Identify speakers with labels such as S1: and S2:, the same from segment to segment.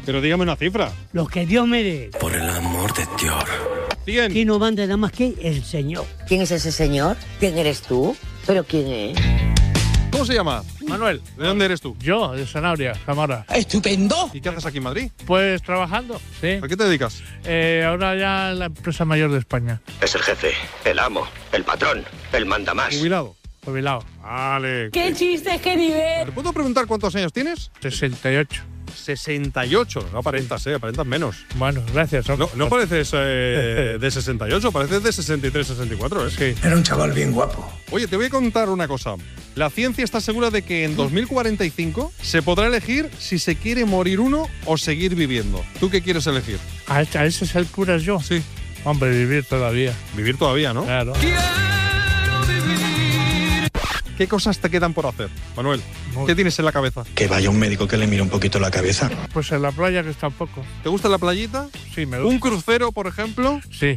S1: Pero dígame una cifra.
S2: Lo que Dios me dé.
S3: Por el amor de Dios.
S1: 100.
S2: Aquí no manda nada más que el Señor.
S4: ¿Quién es ese señor? ¿Quién eres tú? ¿Pero quién es?
S1: ¿Cómo se llama?
S5: Manuel.
S1: ¿De dónde eres tú?
S5: Yo, de Sanabria, Zamora.
S4: ¡Estupendo!
S1: ¿Y qué haces aquí en Madrid?
S5: Pues trabajando, sí.
S1: ¿A qué te dedicas?
S5: Ahora ya en la empresa mayor de España.
S3: Es el jefe, el amo, el patrón, el mandamás.
S1: Jubilado.
S5: Jubilado.
S1: Vale.
S6: ¡Qué chistes, qué nivel!
S1: ¿Te puedo preguntar cuántos años tienes?
S5: 68.
S1: 68. No aparentas, aparentas menos.
S5: Bueno, gracias.
S1: No pareces de 68, pareces de 63, 64, ¿eh?
S5: Sí.
S7: Era un chaval bien guapo.
S1: Oye, te voy a contar una cosa. La ciencia está segura de que en 2045 se podrá elegir si se quiere morir uno o seguir viviendo. ¿Tú qué quieres elegir?
S5: ¿A ese es el curas yo?
S1: Sí.
S5: Hombre, vivir todavía.
S1: Vivir todavía, ¿no?
S5: Claro.
S1: ¿Qué cosas te quedan por hacer, Manuel? ¿Qué tienes en la cabeza?
S7: Que vaya un médico que le mire un poquito la cabeza.
S5: Pues en la playa que está un poco.
S1: ¿Te gusta la playita?
S5: Sí, me gusta.
S1: ¿Un crucero, por ejemplo?
S5: Sí.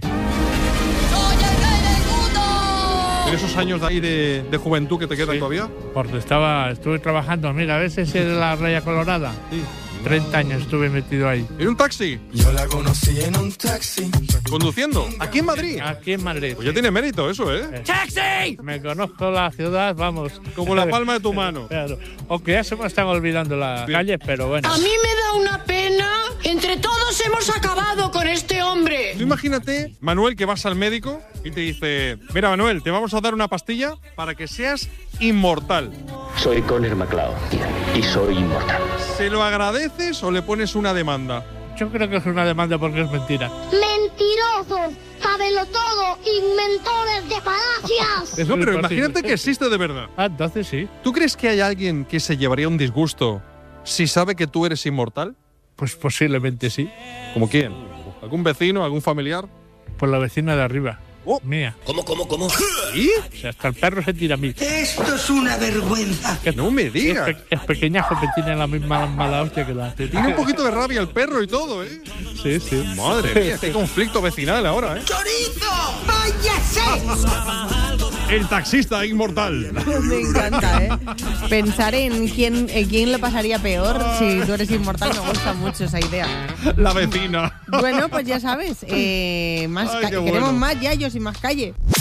S1: ¿En esos años de ahí de juventud que te quedan
S5: Sí.
S1: todavía?
S5: Porque estuve trabajando, mira, a veces en la Raya Colorada.
S1: Sí.
S5: 30 años estuve metido ahí.
S1: ¿En un taxi?
S7: Yo la conocí en un taxi.
S1: ¿Conduciendo? ¿Aquí en Madrid?
S5: Aquí en Madrid.
S1: Pues ya tiene mérito eso, ¿eh?
S5: ¡Taxi! Me conozco la ciudad, vamos.
S1: Como la palma de tu mano.
S5: Claro. Aunque ya se me están olvidando las calles, pero bueno.
S6: A mí me da una pena. Entre todos hemos acabado con este hombre.
S1: Tú imagínate, Manuel, que vas al médico y te dice: mira, Manuel, te vamos a dar una pastilla para que seas inmortal.
S3: Soy Connor MacLeod y soy inmortal.
S1: ¿Se lo agradeces o le pones una demanda?
S5: Yo creo que es una demanda porque es mentira.
S8: Mentirosos, sábelo todo, inventores de falacias.
S1: No, pero imagínate que existe de verdad.
S5: Ah, entonces sí.
S1: ¿Tú crees que hay alguien que se llevaría un disgusto si sabe que tú eres inmortal?
S5: Pues posiblemente sí.
S1: ¿Como quién? ¿Algún vecino, algún familiar?
S5: Por la vecina de arriba.
S1: Oh.
S5: Mía.
S3: ¿Cómo?
S1: ¿Y?
S5: O sea, hasta el perro se tira a mí.
S7: Esto es una vergüenza.
S1: No me digas.
S5: Es pequeñajo que tiene la misma mala hostia que la.
S1: Tiene un poquito de rabia el perro y todo, ¿eh?
S5: Sí, sí.
S1: Madre mía, qué conflicto vecinal ahora, ¿eh?
S7: ¡Chorizo! ¡Váyase!
S1: El taxista inmortal.
S9: Me encanta, ¿eh? Pensar en quién le pasaría peor si tú eres inmortal, me gusta mucho esa idea.
S1: La vecina.
S9: Bueno, pues ya sabes,
S1: Ay, qué
S9: queremos
S1: bueno.
S9: más yayos y más calle.